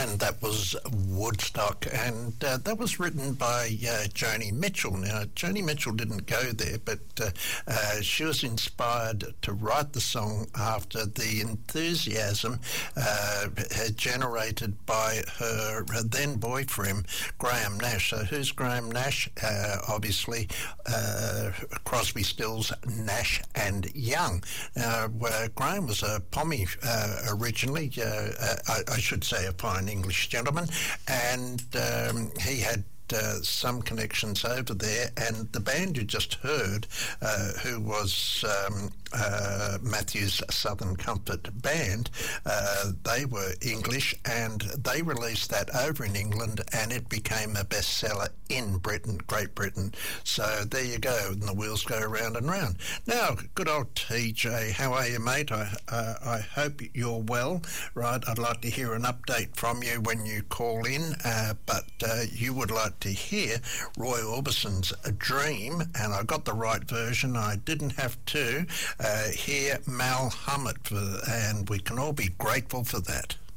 and that was Woodstock, and that was written by Joni Mitchell. Now, Joni Mitchell didn't go there, but she was inspired to write the song after the enthusiasm generated by her then boyfriend, Graham Nash. So who's Graham Nash? Obviously, Crosby, Stills, Nash and Young. Graham was a Pommy originally, I should say a fine English gentleman, and he had some connections over there, and the band you just heard, who was Matthew's Southern Comfort Band, they were English, and they released that over in England, and it became a bestseller in Britain, Great Britain. So there you go, and the wheels go round and round. Now, good old TJ, how are you, mate? I hope you're well. Right, I'd like to hear an update from you when you call in, but you would like to hear Roy Orbison's Dream, and I got the right version. I didn't have to hear Mal Hammett, and we can all be grateful for that.